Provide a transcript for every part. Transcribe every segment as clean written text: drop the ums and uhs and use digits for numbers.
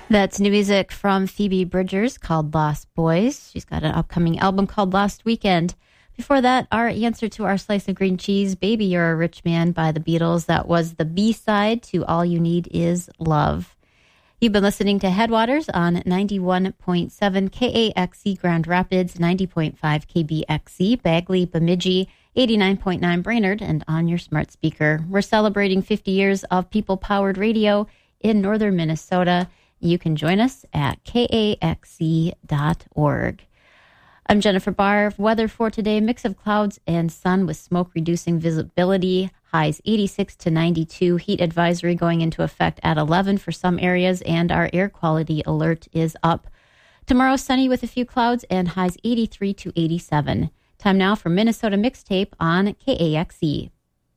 That's new music from Phoebe Bridgers called Lost Boys. She's got an upcoming album called Lost Weekend. Before that, our answer to our slice of green cheese, Baby You're a Rich Man by the Beatles. That was the B-side to All You Need Is Love. You've been listening to Headwaters on 91.7 KAXE Grand Rapids, 90.5 KBXE, Bagley, Bemidji, 89.9 Brainerd, and on your smart speaker. We're celebrating 50 years of people-powered radio in northern Minnesota. You can join us at kaxe.org. I'm Jennifer Barr. Weather for today, mix of clouds and sun with smoke-reducing visibility. Highs 86 to 92. Heat advisory going into effect at 11 for some areas, and our air quality alert is up. Tomorrow, sunny with a few clouds and highs 83 to 87. Time now for Minnesota Mixtape on KAXE.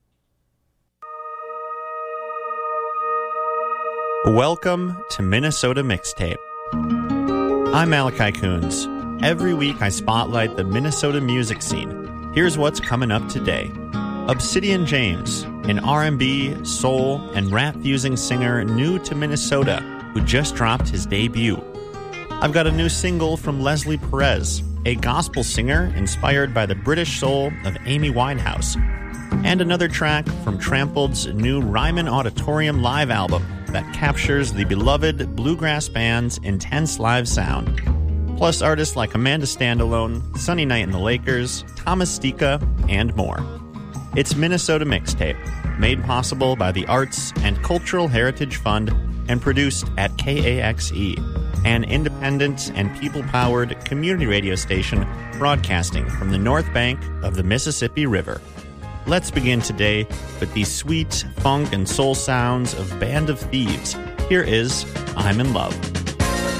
Welcome to Minnesota Mixtape. I'm Malachi Coons. Every week I spotlight the Minnesota music scene. Here's what's coming up today. Obsidian James, an R&B, soul, and rap-fusing singer new to Minnesota who just dropped his debut. I've got a new single from Leslie Perez, a gospel singer inspired by the British soul of Amy Winehouse, and another track from Trampled's new Ryman Auditorium live album that captures the beloved bluegrass band's intense live sound. Plus artists like Amanda Standalone, Sunny Night and the Lakers, Thomas Stika, and more. It's Minnesota Mixtape, made possible by the Arts and Cultural Heritage Fund and produced at KAXE, an independent and people-powered community radio station broadcasting from the North Bank of the Mississippi River. Let's begin today with the sweet funk and soul sounds of Band of Thieves. Here is I'm in Love.